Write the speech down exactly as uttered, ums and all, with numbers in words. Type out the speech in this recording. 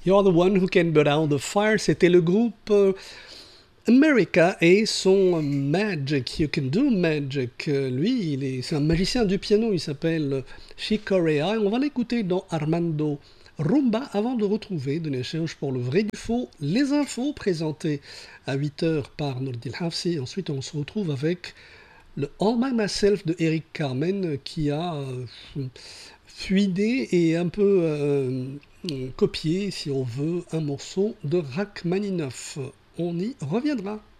You're the one who can put out the fire, c'était le groupe euh, America et son euh, Magic, You Can Do Magic. Euh, Lui, il est, c'est un magicien du piano, il s'appelle euh, Chick Corea. Et on va l'écouter dans Armando Rumba avant de retrouver de l'échange pour le vrai du faux, les infos présentées à huit heures par Nordil Hafsi. Ensuite, on se retrouve avec le All By Myself de Eric Carmen euh, qui a euh, fuidé et un peu euh, copié, si on veut, un morceau de Rachmaninoff. On y reviendra.